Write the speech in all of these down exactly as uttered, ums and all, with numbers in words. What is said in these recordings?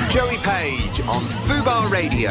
Joey Page on Fubar Radio.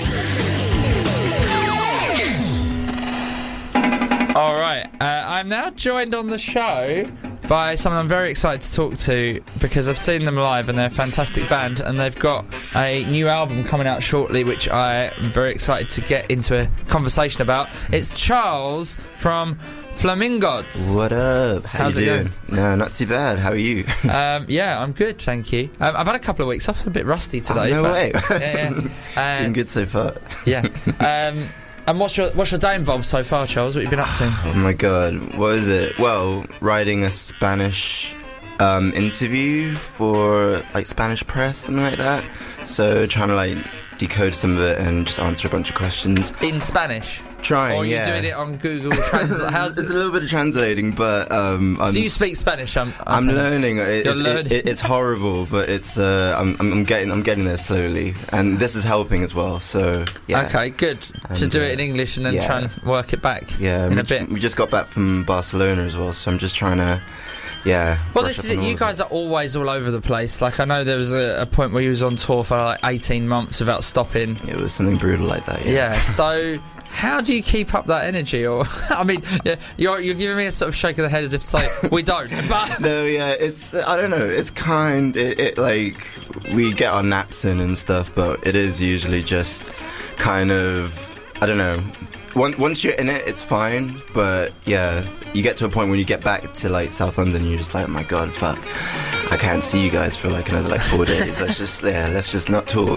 All right, uh, I'm now joined on the show by someone I'm very excited to talk to because I've seen them live and they're a fantastic band and they've got a new album coming out shortly which I am very excited to get into a conversation about. It's Charles from Flamingods. What up? How How's you it doing? going? No, not too bad. How are you? um, yeah, I'm good, thank you. Um, I've had a couple of weeks off, a bit rusty today. Oh, no but, way. Yeah, yeah. Doing Um, good so far. yeah. Um, and what's your what's your day involved so far, Charles? What have you been up to? Oh my god, what is it? Well, writing a Spanish um, interview for like Spanish press, something like that. So trying to like decode some of it and just answer a bunch of questions. In Spanish? Trying, Or are you yeah. doing it on Google Translate? How's It's it? a little bit of translating, but um, I'm, So you speak Spanish? I'm, I'm I'm learning. It, You're it's, learning. It, it, it's horrible, but it's uh, I'm, I'm I'm getting I'm getting there slowly, and this is helping as well. So yeah. Okay, good. to And, do uh, it in English and then yeah. try and work it back Yeah, in we, a bit. we just got back from Barcelona as well, so I'm just trying to, yeah. Well, brush this is up it. on all You of guys are always all over the place. Like, I know there was a, a point where you was on tour for like eighteen months without stopping. It was something brutal like that. Yeah. Yeah, so how do you keep up that energy? Or, I mean, yeah, you're, you're giving me a sort of shake of the head as if to say, we don't. But No, yeah, it's I don't know. It's kind. It, it like we get our naps in and stuff, but it is usually just kind of I don't know. Once once you're in it, it's fine. But yeah, you get to a point when you get back to like South London, and you're just like, oh my god, fuck, I can't see you guys for like another like four days. Let's just yeah, let's just not talk.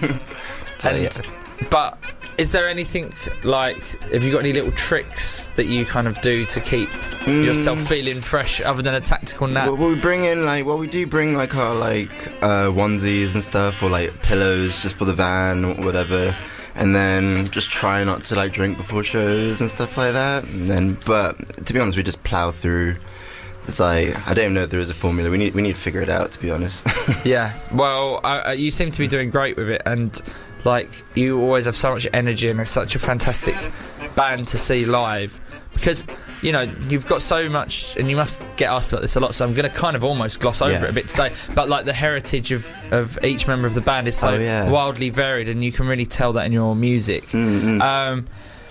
But, And, yeah. but is there anything like, have you got any little tricks that you kind of do to keep Mm. yourself feeling fresh other than a tactical nap? Well, we bring in like well we do bring like our like uh, onesies and stuff or like pillows just for the van or whatever, and then just try not to like drink before shows and stuff like that. And then, but to be honest, we just plow through. It's like I don't even know if there is a formula. We need we need to figure it out. To be honest. Yeah, well, uh, uh, you seem to be doing great with it, and like you always have so much energy, and it's such a fantastic band to see live because you know you've got so much, and you must get asked about this a lot. So I'm going to kind of almost gloss over Yeah. it a bit today. But like the heritage of of each member of the band is so Oh, yeah. wildly varied, and you can really tell that in your music. Mm-mm. Um,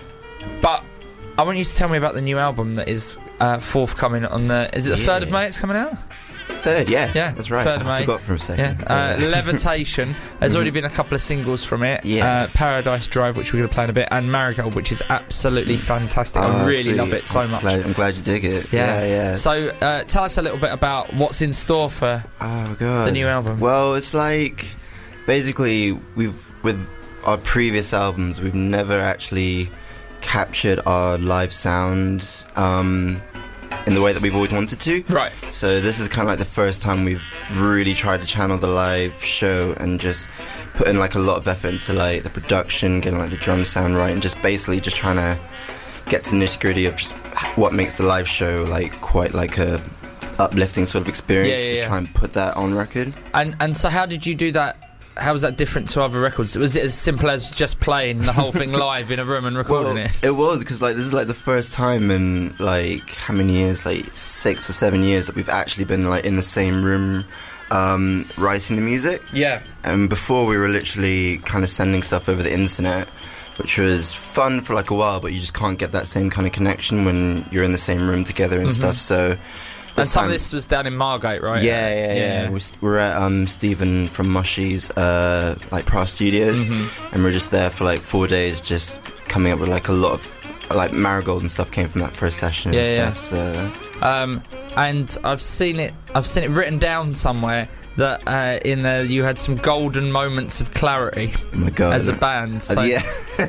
but I want you to tell me about the new album that is uh, forthcoming on the. Is it the third of Yeah. May? It's coming out. Third, yeah, Yeah, that's right. third of I May. forgot for a second. Yeah, uh, Levitation. There's already been a couple of singles from it. Yeah. Uh, Paradise Drive, which we're going to play in a bit, and Marigold, which is absolutely fantastic. I Oh, really sweet. love it so I'm much. Glad, I'm glad you dig it. Yeah. yeah. yeah. So, uh, tell us a little bit about what's in store for Oh god. the new album. Well, it's like basically we've with our previous albums we've never actually captured our live sound um, in the way that we've always wanted to. Right. So this is kind of like the first time we've really tried to channel the live show and just put in like a lot of effort into like the production, getting like the drum sound right, and just basically just trying to get to the nitty gritty of just what makes the live show like quite like a uplifting sort of experience. Yeah, yeah, just yeah. try and put that on record. And and so, how did you do that? How was that different to other records? Was it as simple as just playing the whole thing live in a room and recording Well, it? it was because like this is like the first time in like how many years, like six or seven years that we've actually been like in the same room um, writing the music. Yeah. And before we were literally kind of sending stuff over the internet, which was fun for like a while, but you just can't get that same kind of connection when you're in the same room together and Mhm. stuff. So. And some of time- this was down in Margate, right? Yeah, yeah, yeah. We're, st- we're at um, Stephen from Mushy's uh, like Pra Studios, Mhm. and we're just there for like four days, just coming up with like a lot of like Marigold and stuff came from that first session Yeah, and yeah. stuff. So Um, and I've seen it. I've seen it written down somewhere that uh, in there you had some golden moments of clarity oh my god, as a band. So Uh, yeah,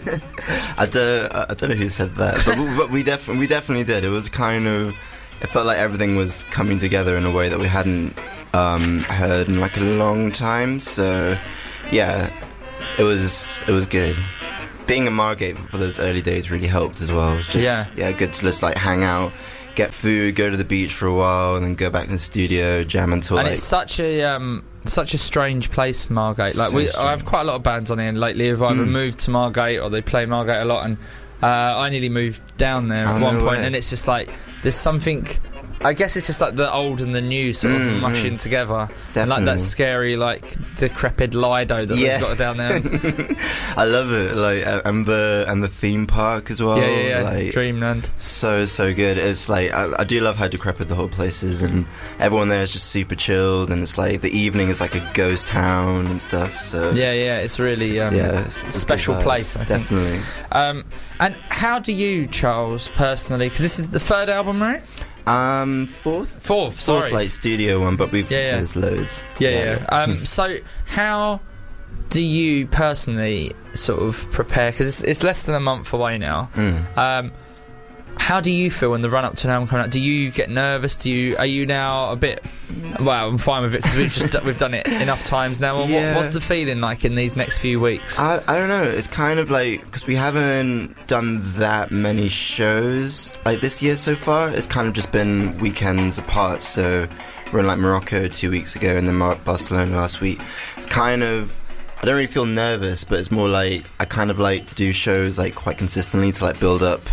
I don't, I don't know who said that, but, we- but we definitely, we definitely did. It was kind of, it felt like everything was coming together in a way that we hadn't um, heard in like a long time. So, yeah, it was, it was good. Being in Margate for those early days really helped as well. It was just, Yeah. yeah, good to just like hang out, get food, go to the beach for a while, and then go back to the studio, jam until and like. it's such a um, such a strange place, Margate. Like So we, I strange. have quite a lot of bands on here lately who've either Mm. moved to Margate or they play Margate a lot. And uh, I nearly moved down there Oh, at one no point, way. and it's just like there's something I guess it's just like the old and the new sort of Mm, mushing mm. together. Definitely. And like that scary, like decrepit Lido that Yeah. they've got down there. I love it, like, uh, and the and the theme park as well. yeah, yeah, yeah. Like, Dreamland. so so good. It's like I, I do love how decrepit the whole place is, and everyone there is just super chilled, and it's like the evening is like a ghost town and stuff. So Yeah, yeah. It's really um, yeah, it's, it's a special good vibe. place, I think. Definitely. Um, and how do you, Charles, personally? Because this is the third album, right? Um, fourth, Fourth. Sorry. fourth like studio one, but we've Yeah, yeah. there's loads. Yeah, yeah. Um, so, how do you personally sort of prepare? Because it's, it's less than a month away now. Mm. Um, how do you feel in the run up to an album coming out? Do you get nervous? Do you are you now a bit? Well, I'm fine with it because we've just d- we've done it enough times now. Well, Yeah. what, what's the feeling like in these next few weeks? I, I don't know. It's kind of like because we haven't done that many shows like this year so far. It's kind of just been weekends apart. So we're in like Morocco two weeks ago, and then Mar- Barcelona last week. It's kind of I don't really feel nervous, but it's more like I kind of like to do shows like quite consistently to like build up,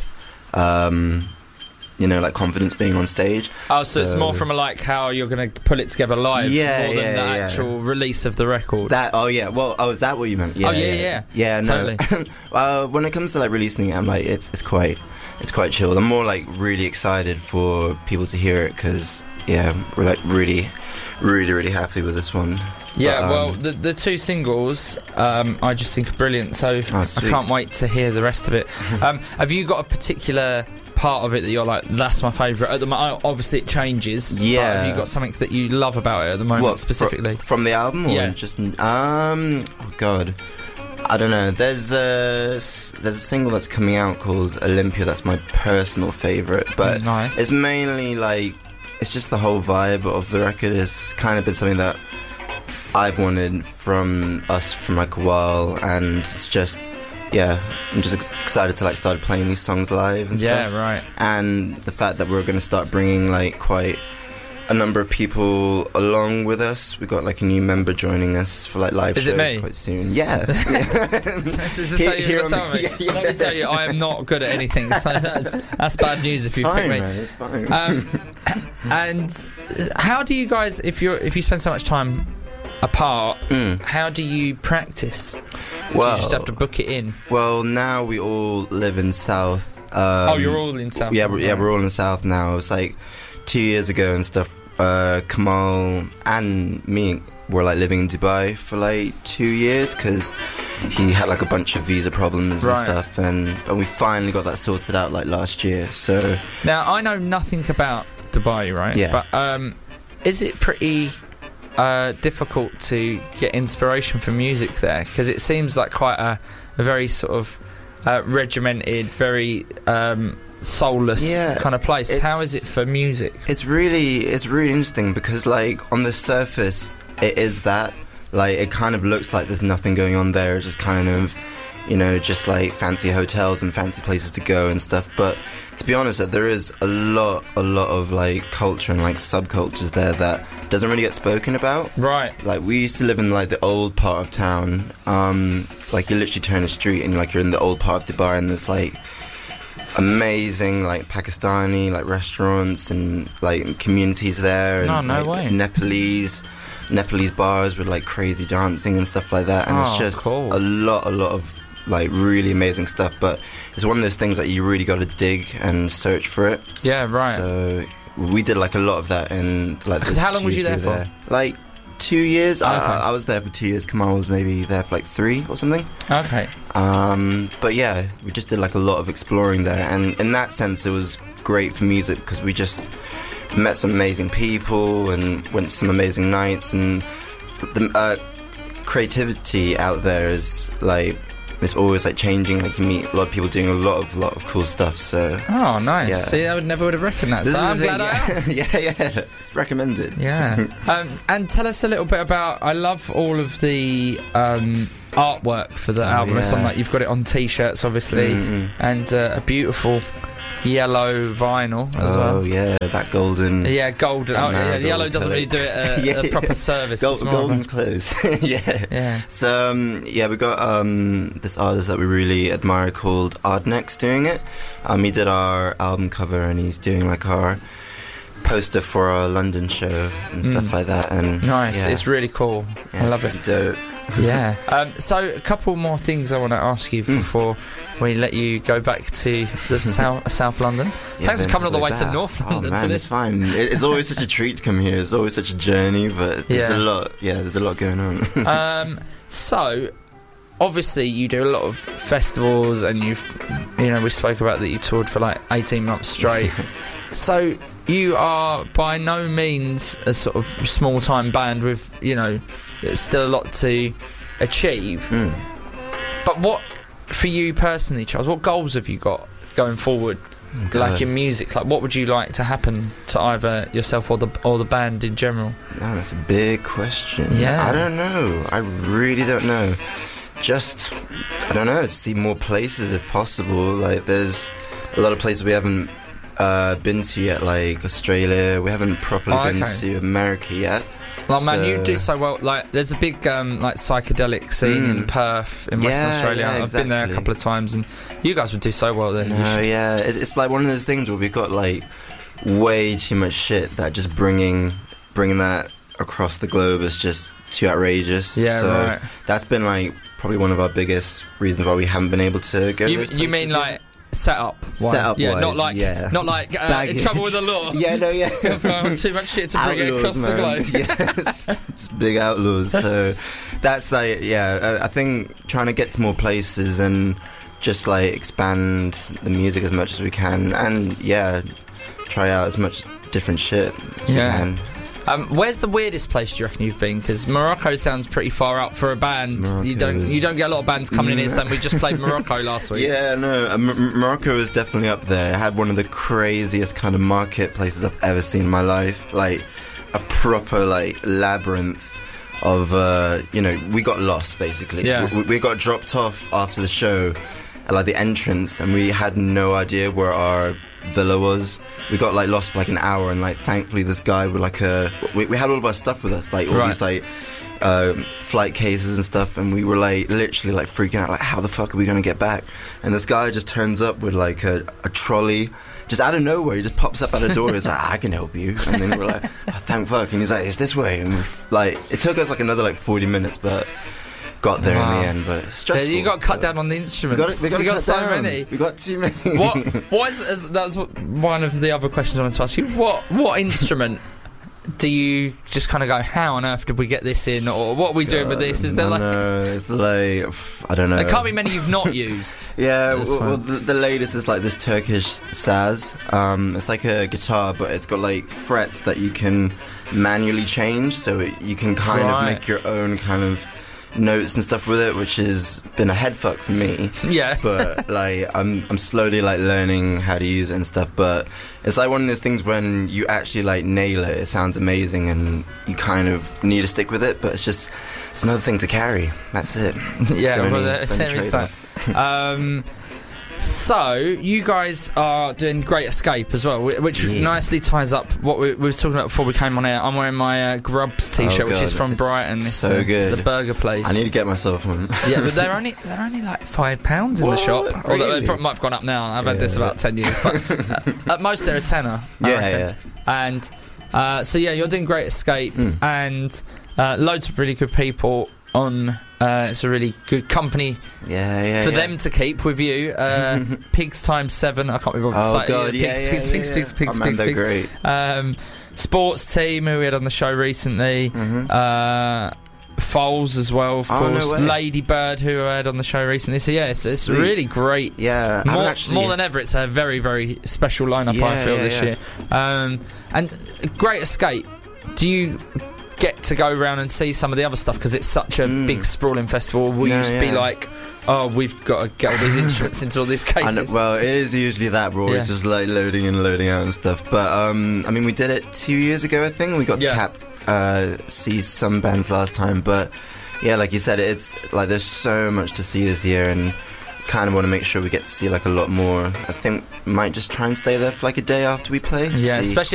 um, you know, like confidence being on stage. oh, so, it's more from a, like how you're going to pull it together live, Yeah, more than yeah, the yeah. actual release of the record. That oh yeah well oh is that what you meant yeah Oh, yeah, yeah. yeah no Totally. well when it comes to like releasing it I'm like it's it's quite it's quite chilled. I'm more like really excited for people to hear it because yeah we're like really really really happy with this one. Yeah, But, um, well, the the two singles um, I just think are brilliant, so Oh, I sweet. can't wait to hear the rest of it. Um, have you got a particular part of it that you're like, that's my favourite at the moment? Obviously, it changes. but Yeah. have you got something that you love about it at the moment what, specifically? fr- from the album or Yeah. just um oh god I don't know. There's a s- there's a single that's coming out called Olympia that's my personal favorite, but Nice. it's mainly like it's just the whole vibe of the record has kind of been something that I've wanted from us from like a while, and it's just yeah I'm just ex- excited to like start playing these songs live and Yeah, stuff. right. And the fact that we're going to start bringing like quite a number of people along with us. We got like a new member joining us for like live Is it shows me? quite soon. Yeah. This is Here- how you're here going to on tell the- me. yeah, yeah. Let me tell you, I am not good at anything, so that's, that's bad news if you pick fine, me. man, it's fine. Um, and how do you guys, if you're if you spend so much time apart, Mm. how do you practice? So Well, you just have to book it in. well, now we all live in South. Um, Oh, you're all in South. Yeah, we're, yeah, we're all in South now. It was like two years ago and stuff. Uh, Kamal and me were like living in Dubai for like two years because he had like a bunch of visa problems Right. and stuff, and and we finally got that sorted out like last year. So Now I know nothing about Dubai, right? Yeah. But um, is it pretty uh, difficult to get inspiration for music there? Because it seems like quite a, a very sort of uh, regimented, very um, soulless Yeah, kind of place. it's- How is it for music? it's really it's really interesting because like on the surface it is that like it kind of looks like there's nothing going on there. It's just kind of, you know, just like fancy hotels and fancy places to go and stuff. But to be honest, there is a lot, a lot of like culture and like subcultures there that doesn't really get spoken about. Right. Like we used to live in like the old part of town. Um, like you literally turn a street and like you're in the old part of Dubai, and there's like amazing like Pakistani like restaurants and like communities there. And, Oh, no like, way. Nepalese. Nepalese bars with like crazy dancing and stuff like that, and Oh, it's just cool. a lot, a lot of like really amazing stuff. But it's one of those things that you really got to dig and search for it. Yeah. Right. So we did like a lot of that in like. Because the how long two was you years there we were for? Like two years. I, Okay. I was there for two years. Kamal was maybe there for like three or something. Okay. Um, but yeah, we just did like a lot of exploring there, and in that sense, it was great for music because we just met some amazing people and went to some amazing nights, and the uh, creativity out there is like it's always like changing. Like you meet a lot of people doing a lot of lot of cool stuff. So Oh, nice. Yeah. See, I would never would have reckoned that. this So is I'm the thing, glad I asked. yeah. yeah, yeah, it's recommended. Yeah. um, and tell us a little bit about. I love all of the um, artwork for the Oh, album. It's on yeah. like you've got it on T-shirts, obviously, Mm-mm. and uh, a beautiful yellow vinyl as oh well. yeah, that golden. Yeah, golden. That Oh, yeah, marigold yellow doesn't colour. really do it a, Yeah, a proper yeah. service. Gold, It's more of a- golden clothes. yeah. Yeah. So um, yeah, we got um, this artist that we really admire called Oddnex doing it. Um, he did our album cover, and he's doing like our poster for our London show and stuff Mm. like that. And Nice, yeah, it's really cool. yeah, I it's love it. pretty dope. Yeah. Um, so a couple more things I want to ask you before we let you go back to the south, South London. Yeah, Thanks for then coming all the way back. to North Oh London. man, for it's this. fine. It, it's always such a treat to come here. It's always such a journey, but there's Yeah. a lot. Yeah, there's a lot going on. um, so obviously you do a lot of festivals, and you've, you know, we spoke about that you toured for like eighteen months straight. So you are by no means a sort of small time band with, you know, there's still a lot to achieve. Mm. But what, for you personally, Charles, what goals have you got going forward? Like God. in music, like what would you like to happen to either yourself or the or the band in general? Oh, that's a big question. Yeah. I don't know. I really don't know. Just, I don't know, to see more places if possible. Like, there's a lot of places we haven't uh, been to yet, like Australia. We haven't properly Oh, been okay. to America yet. Like, man, So- you do so well. Like, there's a big um, like psychedelic scene in Mm. Perth, in Western Yeah, Australia. yeah, I've been there a exactly. couple of times, and you guys would do so well there. You No, should- yeah, it's, it's like one of those things where we've got like way too much shit that just bringing bringing that across the globe is just too outrageous. Yeah, so right. that's been like probably one of our biggest reasons why we haven't been able to go. to You, those you mean places yet. like setup? Setup yeah, wise, not like yeah. not like uh, in Baggage. trouble with the law. Yeah, no, yeah. Throwing too much shit to bring it Outlaws, across the man. globe. Yes, just big outlaws. So that's like, yeah, I, I think trying to get to more places and just like expand the music as much as we can, and yeah, try out as much different shit as Yeah. we can. Um, where's the weirdest place do you reckon you've been? Because Morocco sounds pretty far out for a band. You Morocco don't is- you don't get a lot of bands coming in here saying we just played Morocco last week. Yeah, no, uh, M- M- Morocco is definitely up there. It had one of the craziest kind of marketplaces I've ever seen in my life. Like a proper like labyrinth of, uh, you know, we got lost basically. Yeah. We, we got dropped off after the show at like the entrance, and we had no idea where our villa was. We got like lost for like an hour, and like thankfully this guy with like a we, we had all of our stuff with us, like all Right. these like um, flight cases and stuff, and we were like literally like freaking out, like how the fuck are we gonna get back? And this guy just turns up with like a, a trolley, just out of nowhere. He just pops up at the door. He's like, I can help you. And then we're like, oh, thank fuck. And he's like, it's this way. And we're f- like, it took us like another like forty minutes, but got there Wow. in the end. But Yeah, stressful. you got cut but down on the We instruments. got, it, we got, you got cut so down. many. We got too many. What? What is, is that's what, one of the other questions I wanted to ask you. What what instrument do you just kind of go, how on earth did we get this in, or what are we doing with this? Is there I like know, it's like pff, I don't know. there can't be many you've not used? Yeah, That's well, well fine. the, the latest is like this Turkish saz. Um, it's like a guitar, but it's got like frets that you can manually change, so it, you can kind Right. of make your own kind of notes and stuff with it, which has been a head fuck for me. Yeah. But like I'm I'm slowly like learning how to use it and stuff, but it's like one of those things when you actually like nail it, it sounds amazing, and you kind of need to stick with it, but it's just it's another thing to carry. That's it. Yeah, It's only- well, there, it's only there is that. trade-off. Um, so you guys are doing Great Escape as well, whi- which Yeah. nicely ties up what we, we were talking about before we came on air. I'm wearing my uh, Grubs T-shirt, Oh, which is God, from it's Brighton. It's so uh, good. the burger place. I need to get myself one. Yeah, but they're only they're only like five pounds in the What? shop. Although they Really? probably might have gone up now. I've had this Yeah. about ten years, but uh, at most they're a tenner. I Yeah, reckon. yeah. And uh, so yeah, you're doing Great Escape, Mm. and uh, loads of really good people on. Uh, it's a really good company Yeah, yeah. for yeah. them to keep with you. Uh, Pigs times seven. I can't remember what Oh to say. god, yeah, pigs, yeah, pigs, yeah, pigs, yeah. pigs, pigs, oh, man, pigs, they're pigs. great. Um, sports team who we had on the show recently. Mhm. Uh, Foles as well, of Oh, no course. way. Lady Bird, who I had on the show recently. So yeah, it's, it's Sweet. really great. Yeah, I haven't More, actually, more than ever, it's a very, very special lineup. I Yeah, feel yeah, this yeah. year. Um, and Great Escape. Do you get to go around and see some of the other stuff because it's such a Mm. big sprawling festival? Will No, you just be yeah. like, oh, we've got to get all these instruments into all these I know, cases? well, it is usually that. We're always Yeah. just like loading and loading out and stuff. But um, I mean, we did it two years ago, I think. We got Yeah. to cap uh, see some bands last time, but yeah, like you said, it's like there's so much to see this year, and kind of want to make sure we get to see like a lot more. I think might just try and stay there for like a day after we play. Yeah, see. especially